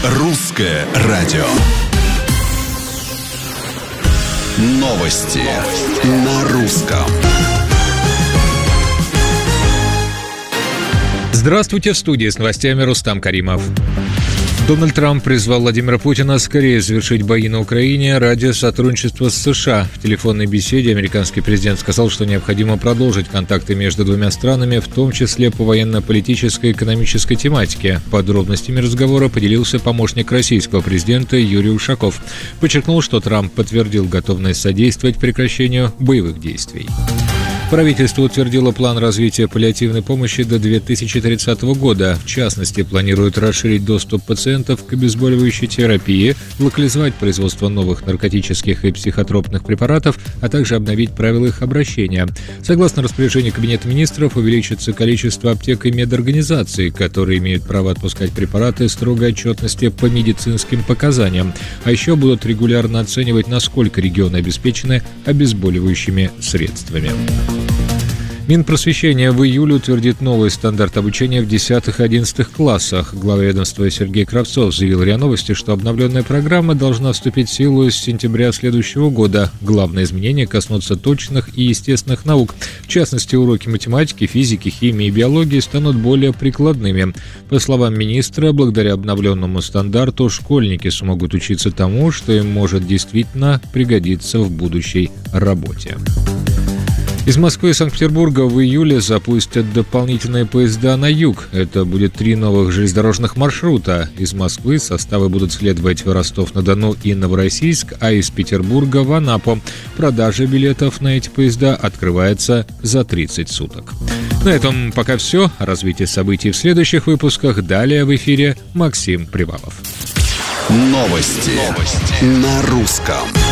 Русское радио. Новости на русском. Здравствуйте, в студии с новостями Рустам Каримов. Дональд Трамп призвал Владимира Путина скорее завершить бои на Украине ради сотрудничества с США. В телефонной беседе американский президент сказал, что необходимо продолжить контакты между двумя странами, в том числе по военно-политической и экономической тематике. Подробностями разговора поделился помощник российского президента Юрий Ушаков. Подчеркнул, что Трамп подтвердил готовность содействовать прекращению боевых действий. Правительство утвердило план развития паллиативной помощи до 2030 года. В частности, планирует расширить доступ пациентов к обезболивающей терапии, локализовать производство новых наркотических и психотропных препаратов, а также обновить правила их обращения. Согласно распоряжению Кабинета министров, увеличится количество аптек и медорганизаций, которые имеют право отпускать препараты строгой отчетности по медицинским показаниям. А еще будут регулярно оценивать, насколько регионы обеспечены обезболивающими средствами. Минпросвещения в июле утвердит новый стандарт обучения в 10 и 11 классах. Глава ведомства Сергей Кравцов заявил РИА Новости, что обновленная программа должна вступить в силу с сентября следующего года. Главные изменения коснутся точных и естественных наук. В частности, уроки математики, физики, химии и биологии станут более прикладными. По словам министра, благодаря обновленному стандарту школьники смогут учиться тому, что им может действительно пригодиться в будущей работе. Из Москвы и Санкт-Петербурга в июле запустят дополнительные поезда на юг. Это будет 3 новых железнодорожных маршрута. Из Москвы составы будут следовать в Ростов-на-Дону и Новороссийск, а из Петербурга в Анапу. Продажа билетов на эти поезда открывается за 30 суток. На этом пока все. О развитии событий в следующих выпусках. Далее в эфире Максим Привалов. Новости на русском.